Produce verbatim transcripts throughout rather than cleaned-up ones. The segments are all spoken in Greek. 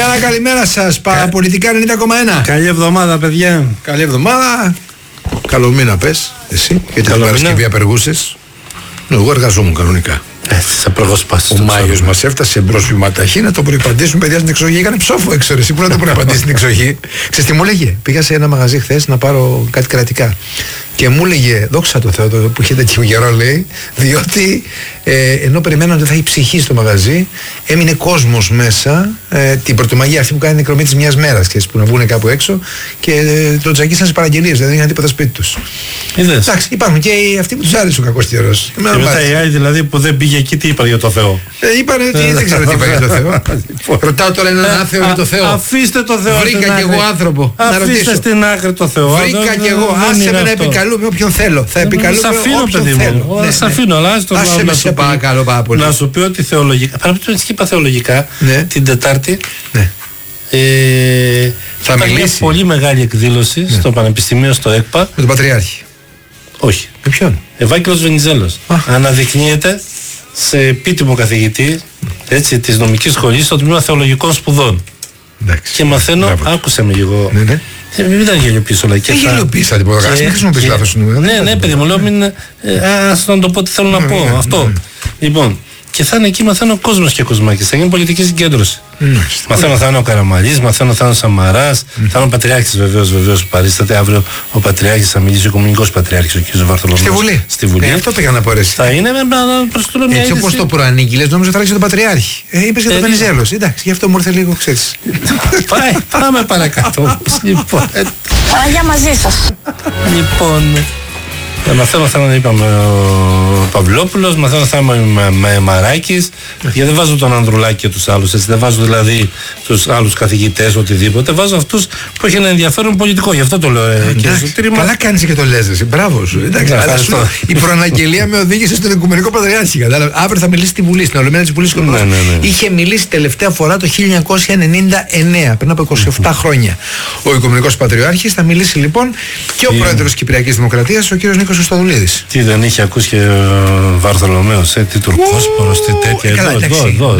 Καλημέρα, καλημέρα σας. Παραπολιτικά ενενήντα κόμμα ένα. Καλή εβδομάδα, παιδιά. Καλή εβδομάδα. Καλό μήνα πες, εσύ. Γιατί την Παρασκευή απεργούσες. Εγώ εργαζόμουν κανονικά. Έτσι, θα προγοσπάσεις. Ο Μάιος μας έφτασε μπρος βηματαχή να το προϋπαντήσουν παιδιά στην εξοχή. Έκανε ψόφο έξω. Εσύ που να το προϋπαντήσεις στην εξοχή. Ξέρεις τι μου έλεγε? Πήγα σε ένα μαγαζί χθες να πάρω κάτι κρατικά. Και μου έλεγε, δόξα τω Θεώ, που είχε τέτοιο καιρό, λέει, διότι ε, ενώ περιμέναν ότι θα έχει ψυχή στο μαγαζί, έμεινε κόσμος μέσα, ε, την Πρωτομαγεία αυτή που κάνει νεκρομή της μιας μέρας, ξέρεις, που να βγουν κάπου έξω και ε, τον τσακίσαν σε παραγγελίες, δεν είχαν τίποτα σπίτι τους. Είδες. Εντάξει, υπάρχουν και αυτοί που τους άρεσε ο κακός καιρός. Και μετά οι άλλοι δηλαδή που δεν πήγε εκεί, τι είπαν για το Θεό? Ε, είπανε ότι δεν ξέρω τι είπαν για το Θεό. Ρωτάω τώρα έναν άθεο για το Θεό. Αφήστε το Θεό. Βρήκα κι εγώ άνθρωπο. Αφήστε στην άκρη το Θεό. Βρήκα κι εγώ. Άσε με να επικαλούμε όποιον θέλω. Θα επικαλούμε όποιον θέλω. Ναι, σε αφήνω, αλλά άσε με σε παρακαλώ πάρα πολύ. Να σου πει ότι θεολογικά, παραπάνω είπα θεολογικά, την Τετάρτη θα μιλήσει μια πολύ μεγάλη εκδήλωση στο Πανεπιστημίο, στο ΕΚΠΑ. Με τον Πατριάρχη? Όχι. Με ποιον? Ευάγγελος Βενιζέλος. Αναδεικνύεται σε επίτιμο καθηγητή, έτσι, της νομικής σχολής στο τμήμα θεολογικών σπουδών. Εντάξει, και μαθαίνω, μπράβο. Άκουσε με λίγο. Ναι, ναι. Ε, μην τα γελιοποιήσω όλα. Δεν γελιοποιήσα τίποτα. Μην χρησιμοποιείς λάθος. Ναι, ναι, παιδί μου, λέω, μην. Ας να το πω τι θέλω να πω. Αυτό. Λοιπόν, και θα είναι εκεί, μαθαίνω κόσμος και κοσμάκης. Θα γίνει πολιτική συγκέντρωση. Μαθαίνω θα είναι ο Καραμανλής, μαθαίνω θα είναι ο Σαμαράς, θα είναι ο Πατριάρχης βεβαίως, βεβαίως που παρίσταται. Αύριο ο Πατριάρχης θα μιλήσει, ο Οικουμενικός Πατριάρχης, ο κ. Βαρθολομέος. Στη Βουλή. Στη Βουλή. Ε, αυτό πήγα να πω. Θα είναι με να προστούλω μια. Έτσι όπως το προανήγγειλες, νόμιζα θα άρχισε τον Πατριάρχη. Ε, είπες για τον Βενιζέλος. Εντάξει, γι' αυτό μου ήρθε λίγο, ξέρεις. Πάει, πάμε παρακάτω. Λοιπόν. Παναγιά μαζί σας. Λοιπόν. Μαθαίνω θα είναι, είπαμε, ο Παυλόπουλος, μαθαίνω θα είναι με Μαράκης, γιατί δεν βάζω τον Ανδρουλάκη και τους άλλους, έτσι, δεν βάζω δηλαδή τους άλλους καθηγητές, οτιδήποτε, βάζω αυτούς που έχει ένα ενδιαφέρον πολιτικό, γι' αυτό το λέω. Ε, και καλά κάνεις και το λες, εσύ, μπράβο σου. Εντάξει, αλλά σου, η προαναγγελία με οδήγησε στον Οικουμενικό Πατριάρχη, κατάλαβε. Αύριο θα μιλήσει στη Βουλή, στην Ολομέλεια της Βουλής. Ναι, ναι, ναι. Είχε μιλήσει τελευταία φορά το χίλια εννιακόσια ενενήντα εννέα, πριν από είκοσι επτά χρόνια. Ο Οικουμενικός Πατριάρχης θα μιλήσει λοιπόν και ο πρόεδρος της Κυπριακής Δημοκρατίας, ο κ. Νίκος Χριστοδουλίδης. Τι δεν είχε ακούσει και ο Βαρθολομέος, ε, τι Τουρκόσπορος, τι τέτοια. Εδώ, εδώ, εδώ,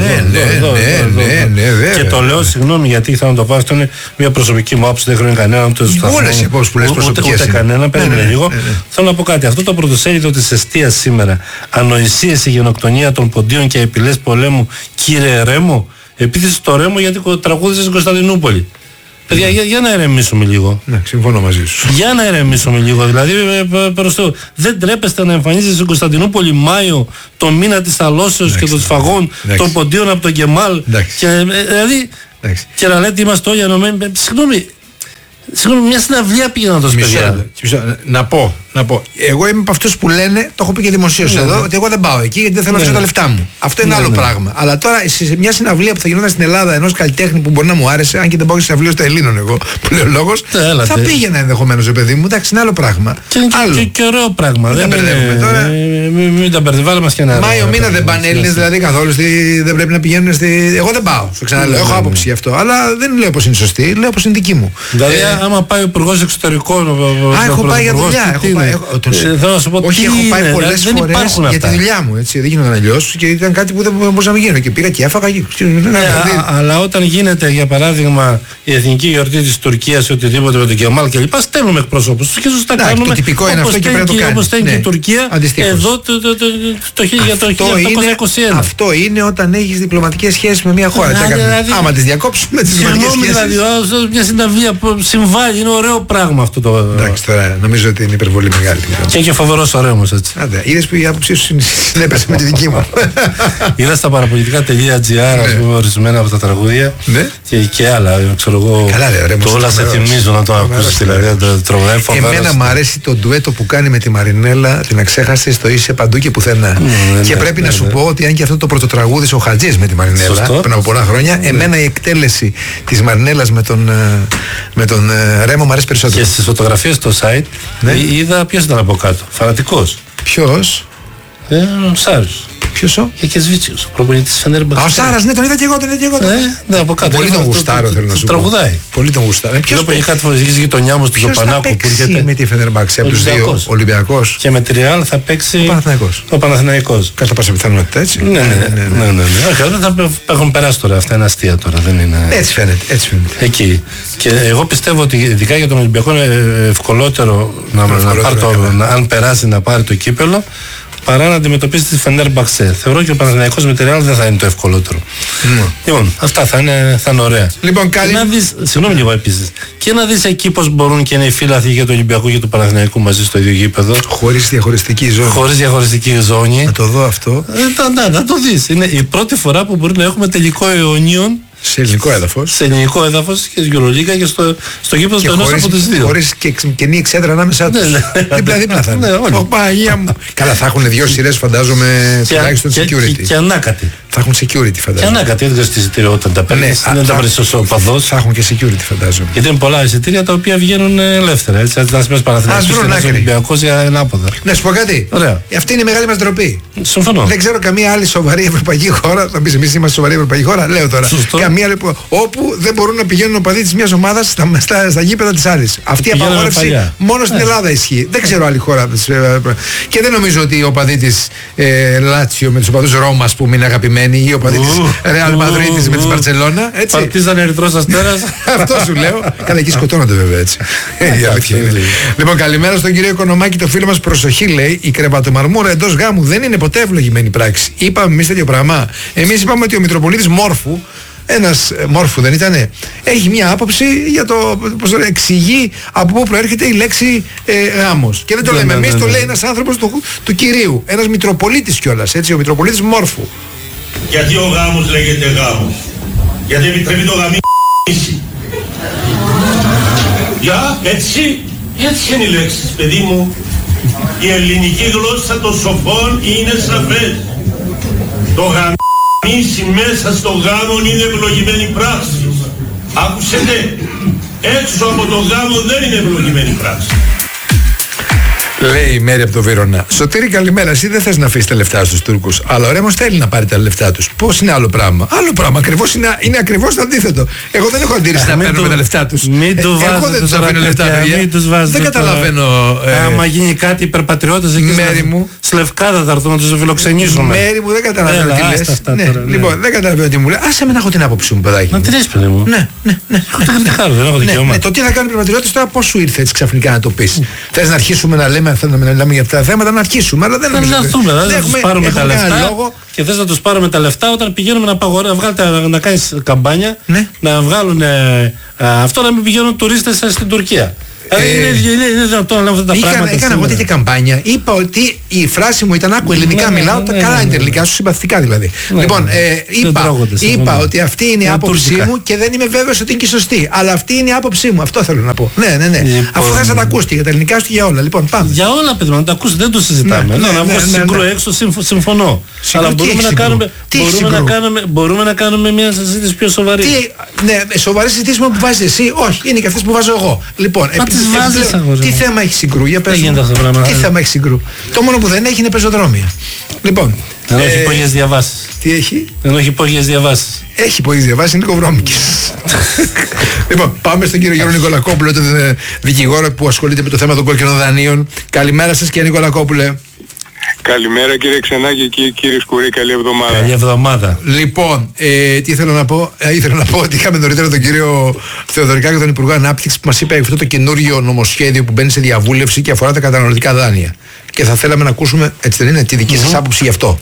εδώ. Και το λέω, συγγνώμη, γιατί θα να το πω, αυτό είναι μια προσωπική μου άποψη, δεν χρειάζεται κανέναν ούτε στο σταθμό. Όλες οι απόψεις που λες προσωπικές. Ούτε κανένα, περίμενε λίγο. Θέλω να πω κάτι. Αυτό το πρωτοσέλιδο της Εστίας σήμερα, ανοησίες, η γενοκτονία των ποντίων και επιλές πολέμου, κύριε Ρέμο, επίθεση στο Ρέμο γιατί τραγούδισε στην Κωνσταντινούπολη. Παιδιά, για, για να ερεμήσουμε λίγο. Ναι, συμφωνώ μαζί σου. Για να ερεμήσουμε λίγο. Δηλαδή, προς το, δεν τρέπεστε να εμφανίζεστε στην Κωνσταντινούπολη Μάιο, το μήνα της αλώσεως και των σφαγών των ποντίων από τον Κεμάλ. Και, δηλαδή, και να λέτε είμαστε όλοι ενωμένοι. Συγγνώμη, συγγνώμη, μια συναυλία πήγαινα τόσο παιδιά. Να πω, να πω. Εγώ είμαι από αυτούς που λένε, το έχω πει και δημοσίως εδώ, ότι εγώ δεν πάω εκεί γιατί δεν θέλω να αφήσω τα λεφτά μου. Αυτό είναι άλλο πράγμα. Αλλά τώρα σε μια συναυλία που θα γινόταν στην Ελλάδα ενός καλλιτέχνη που μπορεί να μου άρεσε, αν και δεν πάω σε συναυλίες των Ελλήνων εγώ, που λέω λόγος, θα πήγαινα ενδεχομένως, παιδί μου. Εντάξει, είναι άλλο πράγμα. Και ωραίο πράγμα. Δεν τα μπερδεύουμε τώρα. Μην τα μπερδεύουμε και να. Μάιο μήνα δεν πάνε Έλληνες δηλαδή καθόλου, δεν πρέπει να πηγαίνουν στη. Εγώ δεν πάω. Έχω άποψη γι' αυτό. Αλλά δεν λέω πως είναι σωστή, λέω πως είναι δική μου. Δηλαδή, άμα πάει ο υπουργός εξωτερικών. Α, έχω πάει για δουλειά. Θέλω να σου πω ότι. Όχι, έχω πάει πολλές φορές για τη δουλειά μου. Δεν γίνονταν αλλιώς και ήταν κάτι που δεν μπορούσα να μην γίνω. Και πήγα και έφαγα. Αλλά όταν γίνεται, για παράδειγμα, η εθνική γιορτή της Τουρκίας ή οτιδήποτε με τον Κεμάλ κλπ. Στέλνουμε εκπροσώπους τους και τους τα κάνουμε. Το τυπικό είναι αυτό και πρέπει να το κάνουμε. Όπως στέλνει και η Τουρκία εδώ το χίλια οκτακόσια είκοσι ένα. Αυτό είναι όταν έχεις διπλωματικές σχέσεις με μια χώρα. Άμα τις διακόψουμε τις διπλωματικές σχέσεις. Δηλαδή, μια συναυλία συμβάλλει, είναι ωραίο πράγμα αυτό το. Εντάξει, τώρα νομίζω ότι είναι υπερβολή μεγάλη. Και έχει φοβερός ωραίος έτσι. Άντε, είδες που η άποψή σου συνέπεσε με τη δική μου. Είδα στα παραπολιτικά.gr ας πούμε ορισμένα από τα τραγούδια και άλλα, ξέρω εγώ. Το όλα σε θυμίζω να το ακούσεις δηλαδή. Εμένα μου αρέσει το ντουέτο που κάνει με τη Μαρινέλα, την αξέχαστη στο είσαι παντού και πουθενά. Και πρέπει να σου πω ότι αν και αυτό το πρωτοτραγούδι ο Χατζής με τη Μαρινέλα πριν από πολλά χρόνια, εμένα η εκτέλεση της Μαρινέλας με τον Ρέμο μου αρέσει περισσότερο. Και στις φωτογραφίες στο site είδα ποιος ήταν από κάτω. Φανατικός. Ποιος? Ε, ο Σάριος. Ποιος ο? Γιακεσβίτσιος, ο προπονητής της Φενέρμπαχτσε. Α, ο Σάρας, ναι, τον είδα και εγώ, τον είδα και εγώ. Ναι, από κάτω. Πολύ τον γουστάρω, θέλω να σου πω. Τραγουδάει. Πολύ τον γουστάρω. Ποιος πήγε κάτι φορές στη γειτονιά μου, στο Πανάκο που έρχεται. Με τη Φενέρμπαχτσε από τους δύο, Ολυμπιακός. Και με τη Ρεάλ θα παίξει ο Παναθηναϊκός. Κατά πάσα πιθανότητα, έτσι. Ναι, ναι, ναι. Όχι, δεν θα έχουν περάσει τώρα, αυτά είναι αστεία τώρα. Έτσι φαίνεται, έτσι φαίνεται. Εκεί. Και εγώ πιστεύω ότι ειδικά για τον Ολυμπιακό είναι ευκολότερο να, να πάρει το, να, αν περάσει να πάρει το κύπελο παρά να αντιμετωπίσει τη Φενέρμπαχτσε. Θεωρώ και ο Παναθηναϊκός με τη Ρεάλ δεν θα είναι το ευκολότερο. Mm. Λοιπόν, αυτά θα είναι, θα είναι ωραία. Λοιπόν, καλή... να δεις, συγγνώμη λίγο επίσης, και να δεις εκεί πώς μπορούν και είναι οι φίλαθλοι για το Ολυμπιακό και του Παναθηναϊκού μαζί στο ίδιο γήπεδο. Χωρίς διαχωριστική ζώνη. Χωρίς διαχωριστική ζώνη. Να το δω αυτό. Ε, να, να το δεις. Είναι η πρώτη φορά που μπορεί να έχουμε τελικό αιωνίων. Σε ελληνικό έδαφος. Σε ελληνικό έδαφος και στη Euroliga και στο, στο γήπεδο του ενός από τις δύο. Χωρίς και καινή εξέδρα ανάμεσά τους. Δίπλα-δίπλα θα είναι. Ω Παναγία μου. Καλά, θα έχουν δύο σειρές φαντάζομαι τουλάχιστον security. Και ανάκατη. Θα έχουν security φαντάζομαι. Και ανάκατη, δεν ξέρεις τι εισιτήριο όταν τα παίρνεις. Δεν τα παίρνεις ως οπαδός. Θα έχουν και security φαντάζομαι. Γιατί είναι πολλά εισιτήρια τα οποία βγαίνουν ελεύθερα. Έτσι, αν είσαι μέσα Παναθηναϊκός και ένας Ολυμπιακός για ανάποδα. Να σου πω κάτι. Αυτή είναι η μεγάλη μας ντροπή. Συμφωνώ. Δεν ξέρω καμία άλλη σοβαρή ευρωπαϊκή χώρα. Θα πεις εμείς είμαστε σοβαρή ευρωπαϊκή χώρα. Λέω τώρα. Καμία όπου δεν μπορούν να πηγαίνουν οπαδοί της μιας ομάδας στα, στα, στα γήπεδα της άλλης. Αυτή η απαγόρευση μόνο στην Ελλάδα ισχύει. Δεν ξέρω άλλη χώρα. Και δεν νομίζω ότι οι οπαδοί της ε, Λάτσιο με τους οπαδούς Ρώμα που είναι αγαπημένοι ή οι οπαδοί της Ρεάλ Μαδρίτης με της Μπαρτσελώνα. Παρτίζαν Ερυθρός Αστέρας. Αυτό σου λέω. Καλά, εκεί σκοτώνονται βέβαια έτσι. Λοιπόν, καλημέρα στον κύριο Οικονομάκη, το φίλο μας. Προσοχή, λέει, η κρεβατομαρμούρα εντός γάμου δεν είναι ποτέ ευλογημένη πράξη. Είπαμε εμείς τέτοιο πράγμα. Εμείς είπαμε ότι ο Μητροπολίτης Μόρφου, ένας Μόρφου δεν ήτανε, έχει μια άποψη για το πώς το εξηγεί από πού προέρχεται η λέξη ε, γάμος. Και δεν το ναι, λέμε ναι, εμείς, ναι, το ναι. λέει ένας άνθρωπος του, του Κυρίου, ένας Μητροπολίτης κιόλας, έτσι, ο Μητροπολίτης Μόρφου. Γιατί ο γάμος λέγεται γάμος? Γιατί επιτρέπει το γαμίσι. Για, έτσι, έτσι είναι οι λέξεις, παιδί μου. Η ελληνική γλώσσα των σοφών είναι σαφές. Το γαμίσι μέσα στο γάμο είναι ευλογημένη πράξη. Άκουσετε, έξω από το γάμο δεν είναι ευλογημένη πράξη. Λέει η Μέρη από το Βύρωνα. Σωτήρη, καλημέρα. Εσύ δεν θες να αφήσεις τα λεφτά στους Τούρκους. Αλλά ο Ρέμος θέλει να πάρει τα λεφτά τους. Πώς είναι άλλο πράγμα? Άλλο πράγμα. Ακριβώς είναι, είναι ακριβώς το αντίθετο. Εγώ δεν έχω αντίρρηση να παίρνουμε τα λεφτά τους. Μην του ε, εγώ δεν τους αφήνω λεφτά. Δεν καταλαβαίνω. Ε, άμα γίνει κάτι υπερπατριώτες εκεί Μέρη στη Λευκάδα θα έρθουμε να τους φιλοξενήσουμε. Μέρη μου, δεν καταλαβαίνω τι λες. Λοιπόν, δεν καταλαβαίνω τι μου λέει. Άσε με να έχω την άποψη μου, παιδάκι. Να την έχεις, παιδί μου. Ναι, ναι, ναι. Δεν έχω δικαίωμα. Το τι θα κάνουν οι υπερπατριώτες τώρα, πώς σου ήρθε έτσι ξαφνικά να το πεις? Θες να αρχίσουμε να λέμε για αυτά τα θέματα, να αρχίσουμε, αλλά δεν νομίζω. Να έρθουμε, δηλαδή, να τους πάρουμε τα λεφτά λόγο. Και θες να τους πάρουμε τα λεφτά όταν πηγαίνουμε να παγορεύουμε, να, να κάνεις καμπάνια, ναι. να βγάλουν ε, αυτό, να μην πηγαίνουν τουρίστες στην Τουρκία. Ε, είναι, είναι, είναι δυνατόν να λέμε αυτά τα είχα, πράγματα. Έκανα εγώ τέτοια καμπάνια. Είπα ότι η φράση μου ήταν άκου ελληνικά ναι, μιλάω, ναι, ναι, καλά είναι ναι, ελληνικά, σου συμπαθητικά δηλαδή. Ναι, λοιπόν, ε, είπα, τρώγονται, είπα ότι αυτή είναι η άποψή μου και δεν είμαι βέβαιος ότι είναι και σωστή. Αλλά αυτή είναι η άποψή μου. Αυτό θέλω να πω. Ναι, ναι, ναι. Λοιπόν, αφού θες να τα ακούσει για τα ελληνικά σου και για όλα. Λοιπόν, πάμε. Για όλα, παιδί μου, να τα ακούσει, δεν το συζητάμε. Ναι, να βγω συγκρού έξω, συμφωνώ. Αλλά μπορούμε να κάνουμε μια συζήτηση πιο σοβαρή. Ναι, σοβαρή συζήτηση που βάζει εσύ, όχι, είναι και αυτές που βάζω εγώ. Λοιπόν, τι θέμα έχει συγκρού, για πες μου. Τι θέμα έχει συγκρού? Το μόνο που δεν έχει είναι πεζοδρόμια. Λοιπόν. Δεν έχει υπόγειες διαβάσεις. Τι έχει? Δεν έχει υπόγειες διαβάσεις. Έχει υπόγειες διαβάσεις, είναι κοβρώμικες. Λοιπόν, πάμε στον κύριο Γιώργο Νικολακόπουλο, τον δικηγόρο που ασχολείται με το θέμα των κόκκινων δανείων. Καλημέρα σας, κύριε Νικολακόπουλε. Καλημέρα κύριε Ξενάκη και κύριε Σκουρή, καλή εβδομάδα. Καλή εβδομάδα. Λοιπόν, ε, τι ήθελα να πω, ε, ήθελα να πω ότι είχαμε νωρίτερα τον κύριο Θεοδωρικάκη, τον Υπουργό Ανάπτυξης, που μας είπε αυτό το καινούριο νομοσχέδιο που μπαίνει σε διαβούλευση και αφορά τα καταναλωτικά δάνεια. Και θα θέλαμε να ακούσουμε, έτσι δεν είναι, τη δική σας mm-hmm. άποψη γι' αυτό.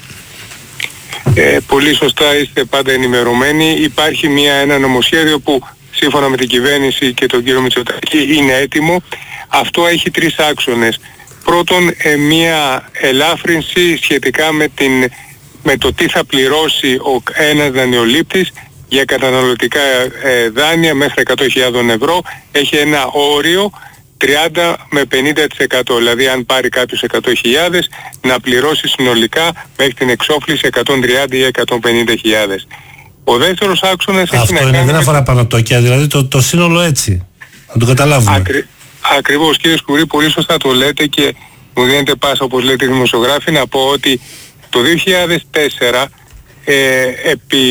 Ε, πολύ σωστά, είστε πάντα ενημερωμένοι. Υπάρχει μια, ένα νομοσχέδιο που σύμφωνα με την κυβέρνηση και τον κύριο Μητσοτάκη είναι έτοιμο. Αυτό έχει τρεις άξονες. Πρώτον, ε, μια ελάφρυνση σχετικά με, την, με το τι θα πληρώσει ο ένας δανειολήπτης για καταναλωτικά ε, δάνεια μέχρι εκατό χιλιάδες ευρώ. Έχει ένα όριο τριάντα με πενήντα τοις εκατό. Δηλαδή αν πάρει κάποιος εκατό χιλιάδες να πληρώσει συνολικά μέχρι την εξόφληση εκατόν τριάντα ή εκατόν πενήντα χιλιάδες. Ο δεύτερος άξονας έχει να κάνει... Αυτό δεν αφορά πανωτόκια, δηλαδή το, το σύνολο έτσι. Να το καταλάβουμε. Ακρι... Ακριβώς κύριε Σκουρή, πολύ σωστά το λέτε και μου δίνετε πάσα όπως λέτε οι δημοσιογράφοι να πω ότι Το δύο χιλιάδες τέσσερα ε, επί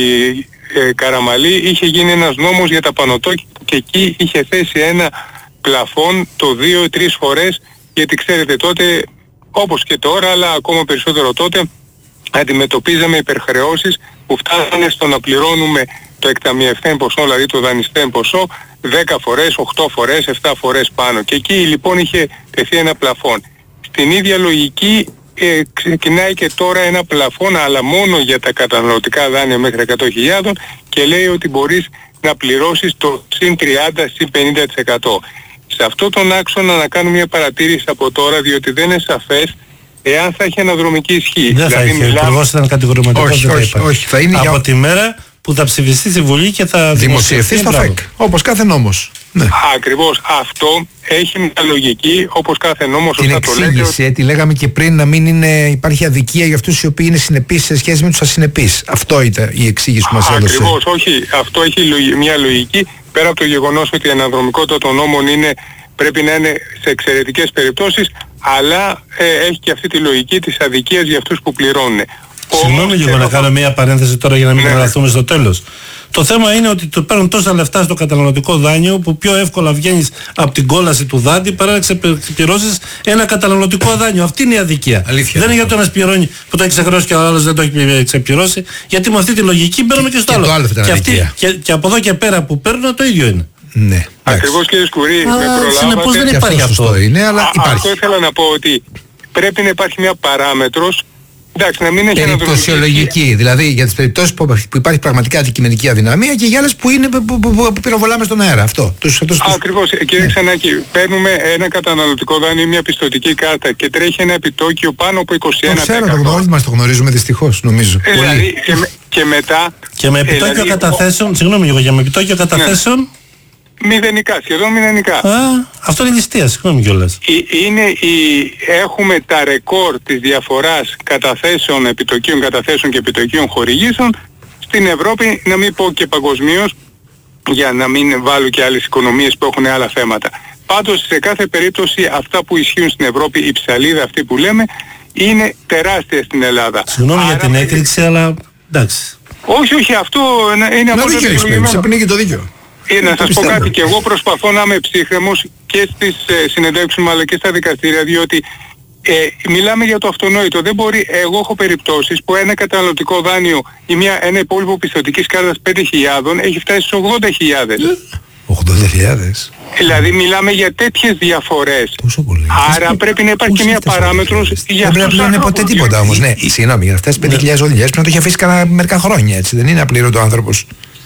ε, Καραμαλή είχε γίνει ένας νόμος για τα πανωτόκια και εκεί είχε θέσει ένα πλαφόν το δύο τρεις φορές, γιατί ξέρετε τότε, όπως και τώρα αλλά ακόμα περισσότερο τότε, αντιμετωπίζαμε υπερχρεώσεις που φτάνανε στο να πληρώνουμε το εκταμιευθέν ποσό, δηλαδή το δανειστέν ποσό, δέκα φορές, οκτώ φορές, επτά φορές πάνω. Και εκεί λοιπόν είχε τεθεί ένα πλαφόν. Στην ίδια λογική ε, ξεκινάει και τώρα ένα πλαφόν, αλλά μόνο για τα καταναλωτικά δάνεια μέχρι εκατό χιλιάδες, και λέει ότι μπορείς να πληρώσεις το συν τριάντα συν πενήντα τοις εκατό. Σε αυτό τον άξονα να κάνω μια παρατήρηση από τώρα, διότι δεν είναι σαφές εάν θα έχει αναδρομική ισχύ. Δεν θα δηλαδή, έχει, ο υπουργός ήταν κατηγορηματικός, όχι, δεν όχι, θα όχι, θα είναι από για... τη μέρα που θα ψηφιστεί στη Βουλή και θα δημοσιευθεί στο ΦΕΚ, όπως κάθε νόμος. Ναι. Ακριβώς. Αυτό έχει μια λογική, όπως κάθε νόμος. Την εξήγηση, ότι... τη λέγαμε και πριν, να μην είναι, υπάρχει αδικία για αυτούς οι οποίοι είναι συνεπείς σε σχέση με τους ασυνεπείς. Αυτό ήταν η εξήγηση που μας έδωσε. Ακριβώς, όχι. Αυτό έχει μια λογική, πέρα από το γεγονός ότι η αναδρομικότητα των νόμων είναι, πρέπει να είναι σε εξαιρετικές περιπτώσεις, αλλά ε, έχει και αυτή τη λογική της αδικίας για αυτούς που πληρώνουν. Συγγνώμη λίγο να κάνω μια παρένθεση τώρα για να μην τρελαθούμε στο τέλος. Το θέμα είναι ότι το παίρνουν τόσα λεφτά στο καταναλωτικό δάνειο που πιο εύκολα βγαίνεις από την κόλαση του δάντη παρά να ξεπληρώσεις ένα καταναλωτικό δάνειο. Αυτή είναι η αδικία. Αλήθεια. Δεν είναι για το ένας πληρώνει που το έχει ξεχρεώσει και ο άλλος δεν το έχει ξεπληρώσει. Γιατί με αυτή τη λογική παίρνουμε και στο άλλο. άλλο και, αυτή, και, και από εδώ και πέρα που παίρνουν το ίδιο είναι. Ναι. Ακριβώς, κύριε Σκουρή, με προλάβατε. Συνεπώς δεν υπάρχει αυτό. αυτό είναι, αλλά Α, υπάρχει. Αυτό ήθελα να πω, ότι πρέπει να υπάρχει μια παράμετρος. Εντάξει, να μην έχει περιπτωσιολογική, δηλαδή για τις περιπτώσεις που, που υπάρχει πραγματικά αντικειμενική αδυναμία και για άλλες που, είναι, που, που, που, που πυροβολάμε στον αέρα. Αυτό. Τους, τους, τους... Ακριβώς, κύριε ναι. Ξανάκη, παίρνουμε ένα καταναλωτικό δάνειο, μια πιστωτική κάρτα και τρέχει ένα επιτόκιο πάνω από είκοσι ένα τοις εκατό. Το ξέρω, το όλοι μας το γνωρίζουμε δυστυχώς, νομίζω. Ε, δηλαδή, και, με, και μετά... Και με επιτόκιο ε, δηλαδή, καταθέσεων, ο... συγγνώμη λίγο, για με επιτόκιο καταθέσεων... Ναι. Μηδενικά, σχεδόν μηδενικά. Α, αυτό είναι ληστεία, συγγνώμη κιόλας. Είναι η, έχουμε τα ρεκόρ της διαφοράς καταθέσεων, επιτοκίων καταθέσεων και επιτοκίων χορηγήσεων στην Ευρώπη, να μην πω και παγκοσμίως, για να μην βάλω και άλλες οικονομίες που έχουν άλλα θέματα. Πάντως σε κάθε περίπτωση αυτά που ισχύουν στην Ευρώπη, η ψαλίδα αυτή που λέμε, είναι τεράστια στην Ελλάδα. Συγγνώμη για την έκρηξη, αλλά εντάξει. Όχι, όχι, αυτό είναι από το το δίκιο. Ε, να σας πω κάτι, και εγώ προσπαθώ να είμαι ψύχρεμος και στις ε, συνεντεύξεις μου αλλά και στα δικαστήρια, διότι ε, μιλάμε για το αυτονόητο. Δεν μπορεί, εγώ έχω περιπτώσεις που ένα καταναλωτικό δάνειο ή μια, ένα υπόλοιπο πιστωτικής κάρτας πέντε χιλιάδες έχει φτάσει στους ογδόντα χιλιάδες. ογδόντα χιλιάδες. Δηλαδή μιλάμε για τέτοιες διαφορές. Τόσο πολύ. Άρα πρέπει να υπάρχει και μια παράμετρος για αυτούς. Δεν πρέπει να είναι ποτέ τίποτα όμως. Ναι, συγγνώμη, για αυτές τις πέντε χιλιάδες οδηγίες πρέπει να το έχει αφήσει κανένα μερικά χρόνια, έτσι. Δεν είναι απλήρωτο άνθρωπος.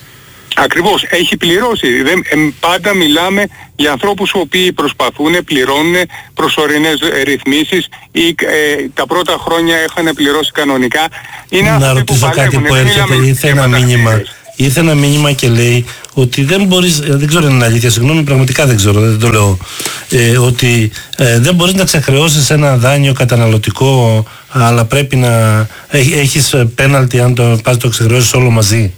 Ακριβώς, έχει πληρώσει. Δεν, ε, πάντα μιλάμε για ανθρώπους οι οποίοι προσπαθούν, πληρώνουν προσωρινές ρυθμίσεις ή ε, τα πρώτα χρόνια είχαν πληρώσει κανονικά. Είναι να ρωτήσω που κάτι που έρχεται, ήρθε ένα μήνυμα. Ήρθε ένα μήνυμα και λέει ότι δεν μπορείς, δεν ξέρω αν είναι αλήθεια, συγγνώμη, πραγματικά δεν ξέρω, δεν το λέω, ε, ότι ε, δεν μπορείς να ξεχρεώσεις ένα δάνειο καταναλωτικό, αλλά πρέπει να έχ, έχεις πέναλτι αν το πας το ξεχρεώσεις όλο μαζί.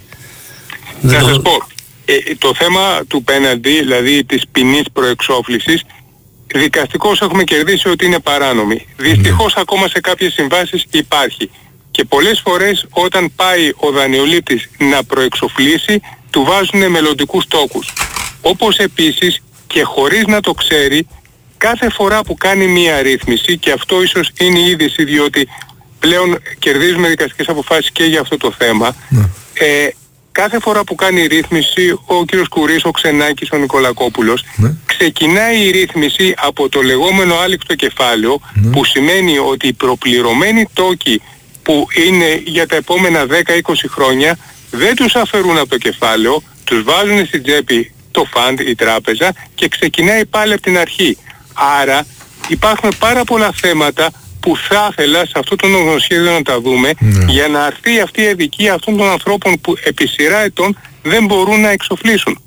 Να σας πω, ε, το θέμα του πέναλτι, δηλαδή της ποινής προεξόφλησης, δικαστικώς έχουμε κερδίσει ότι είναι παράνομη. Δυστυχώς mm. ακόμα σε κάποιες συμβάσεις υπάρχει. Και πολλές φορές όταν πάει ο δανειολήπτης να προεξοφλήσει, του βάζουν μελλοντικούς τόκους. Όπως επίσης και χωρίς να το ξέρει, κάθε φορά που κάνει μία ρύθμιση, και αυτό ίσως είναι η είδηση διότι πλέον κερδίζουμε δικαστικές αποφάσεις και για αυτό το θέμα, mm. ε, κάθε φορά που κάνει ρύθμιση ο κύριος Κουρής, ο Ξενάκης, ο Νικολακόπουλος, ναι. ξεκινάει η ρύθμιση από το λεγόμενο άλικτο κεφάλαιο, ναι. που σημαίνει ότι οι προπληρωμένοι τόκοι που είναι για τα επόμενα δέκα με είκοσι χρόνια δεν τους αφαιρούν από το κεφάλαιο, τους βάζουν στην τσέπη το φαντ, η τράπεζα, και ξεκινάει πάλι από την αρχή. Άρα υπάρχουν πάρα πολλά θέματα που θα ήθελα σε αυτό το νομοσχέδιο να τα δούμε, ναι. για να αρθεί αυτή η αδικία αυτών των ανθρώπων που επί σειρά ετών δεν μπορούν να εξοφλήσουν.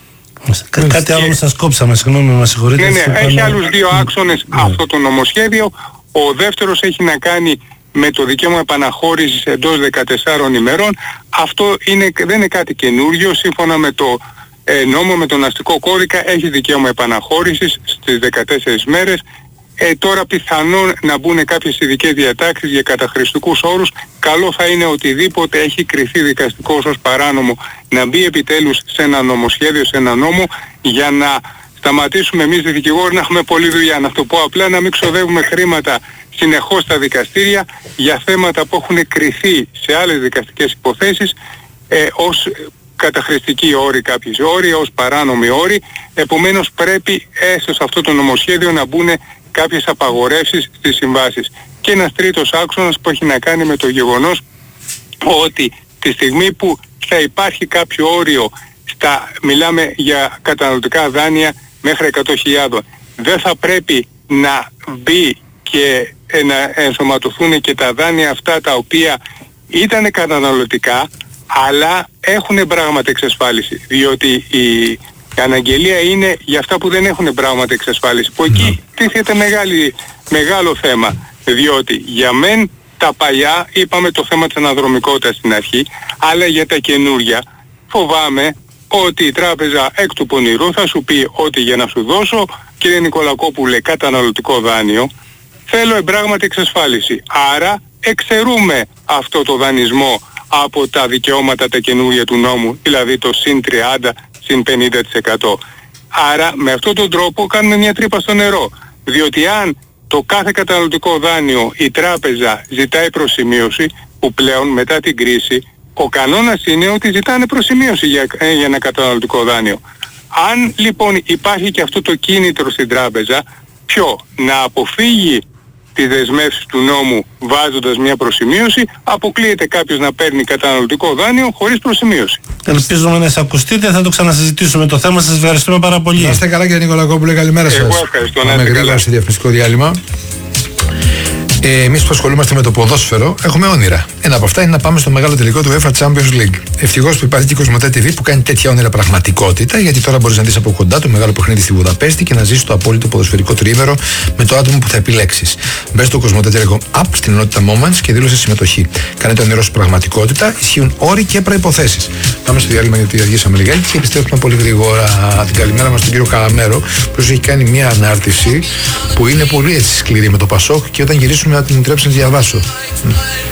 Κα, κάτι και... άλλο σας κόψαμε, συγγνώμη, μας συγχωρείτε. Ναι, ναι, έχει άλλους δύο άξονες ναι. αυτό το νομοσχέδιο. Ο δεύτερος έχει να κάνει με το δικαίωμα επαναχώρησης εντός δεκατεσσάρων ημερών. Αυτό είναι, δεν είναι κάτι καινούριο. Σύμφωνα με το ε, νόμο, με τον αστικό κώδικα, έχει δικαίωμα επαναχώρησης στις δεκατέσσερις μέρες. Ε, τώρα πιθανόν να μπουν κάποιες ειδικές διατάξεις για καταχρηστικούς όρους. Καλό θα είναι οτιδήποτε έχει κριθεί δικαστικώς ως παράνομο να μπει επιτέλους σε ένα νομοσχέδιο, σε ένα νόμο, για να σταματήσουμε εμείς οι δικηγόροι να έχουμε πολλή δουλειά. Να το πω απλά, να μην ξοδεύουμε χρήματα συνεχώς στα δικαστήρια για θέματα που έχουν κριθεί σε άλλες δικαστικές υποθέσεις ε, ως καταχρηστικοί όροι, κάποιοι όροι, ως παράνομοι όροι. Επομένως πρέπει έστω σε αυτό το νομοσχέδιο να μπουν κάποιες απαγορεύσεις στις συμβάσεις. Και ένας τρίτος άξονας που έχει να κάνει με το γεγονός ότι τη στιγμή που θα υπάρχει κάποιο όριο, στα, μιλάμε για καταναλωτικά δάνεια μέχρι εκατό χιλιάδες, δεν θα πρέπει να μπει και να ενσωματωθούν και τα δάνεια αυτά τα οποία ήταν καταναλωτικά αλλά έχουν πράγματι εξασφάλιση, διότι η αναγγελία είναι για αυτά που δεν έχουν πράγματι εξασφάλιση, που εκεί τίθεται μεγάλη, μεγάλο θέμα, διότι για μεν τα παλιά, είπαμε το θέμα της αναδρομικότητας στην αρχή, αλλά για τα καινούρια φοβάμαι ότι η τράπεζα εκ του πονηρού θα σου πει ότι για να σου δώσω, κύριε Νικολακόπουλε, καταναλωτικό δάνειο, θέλω εμπράγματη εξασφάλιση. Άρα εξαιρούμε αυτό το δανεισμό από τα δικαιώματα τα καινούργια του νόμου, δηλαδή το συν τριάντα, συν πενήντα τοις εκατό. Άρα με αυτόν τον τρόπο κάνουμε μια τρύπα στο νερό. Διότι αν το κάθε καταναλωτικό δάνειο η τράπεζα ζητάει προσημείωση, που πλέον μετά την κρίση ο κανόνας είναι ότι ζητάνε προσημείωση για, ε, για ένα καταναλωτικό δάνειο. Αν λοιπόν υπάρχει και αυτό το κίνητρο στην τράπεζα, ποιο, να αποφύγει τις δεσμεύσεις του νόμου βάζοντας μια προσημείωση, αποκλείεται κάποιος να παίρνει καταναλωτικό δάνειο χωρίς προσημείωση. Ελπίζουμε να εισακουστείτε, θα το ξανασυζητήσουμε το θέμα. Σας ευχαριστούμε πάρα πολύ. Να είστε καλά, κύριε Νικολακόπουλε, καλημέρα σας. Εγώ ευχαριστώ. Πάμε γρήγορα σε διαφημιστικό διάλειμμα. Ε, εμείς που ασχολούμαστε με το ποδόσφαιρο έχουμε όνειρα. Ένα από αυτά είναι να πάμε στο μεγάλο τελικό του UEFA Champions League. Ευτυχώς που υπάρχει και η Κοσμοτέ τι βι που κάνει τέτοια όνειρα πραγματικότητα, γιατί τώρα μπορείς να δεις από κοντά το μεγάλο παιχνίδι στη Βουδαπέστη και να ζήσεις το απόλυτο ποδοσφαιρικό τριήμερο με το άτομο που θα επιλέξεις. Μπες στο Κοσμοτέ Telecom App στην ενότητα Moments και δήλωσε συμμετοχή. Κάνε το όνειρό σου πραγματικότητα, ισχύουν όροι και προϋποθέσεις. Πάμε στο διάλειμμα γιατί αργήσαμε λιγάκι και επιστρέφουμε πολύ γρήγορα. Την καλημέρα μας στον κύριο Καραμέρο, που έχει κάνει μια ανάρτηση που είναι πολύ έτσι σκληρή με το Πασόκ και όταν γυρίσουμε να την επιτρέψει να διαβάσω.